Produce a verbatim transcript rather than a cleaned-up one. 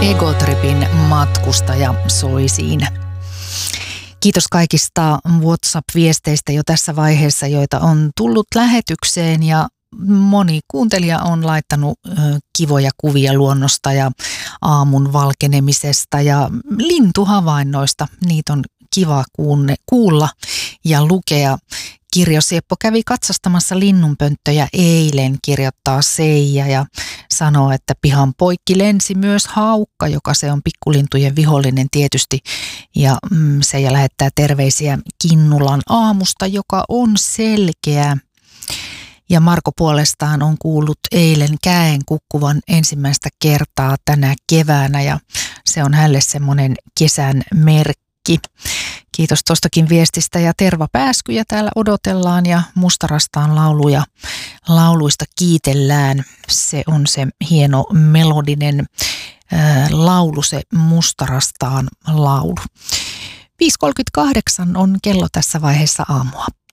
Egotripin matkustaja soi siinä. Kiitos kaikista WhatsApp-viesteistä jo tässä vaiheessa, joita on tullut lähetykseen, ja moni kuuntelija on laittanut ö, kivoja kuvia luonnosta ja aamun valkenemisesta ja lintuhavainnoista. Niitä on kiva kuunne, kuulla ja lukea. Kirjo Sieppo kävi katsastamassa linnunpönttöjä eilen, kirjoittaa Seija, ja sanoo, että pihan poikki lensi myös haukka, joka se on pikkulintujen vihollinen tietysti. Ja mm, Seija lähettää terveisiä Kinnulan aamusta, joka on selkeä. Ja Marko puolestaan on kuullut eilen käen kukkuvan ensimmäistä kertaa tänä keväänä, ja se on hänelle semmoinen kesän merkki. Kiitos tuostakin viestistä, ja tervapääskyjä täällä odotellaan ja Mustarastaan lauluja, lauluista kiitellään. Se on se hieno melodinen ää, laulu, se Mustarastaan laulu. viisi kolmekymmentäkahdeksan on kello tässä vaiheessa aamua.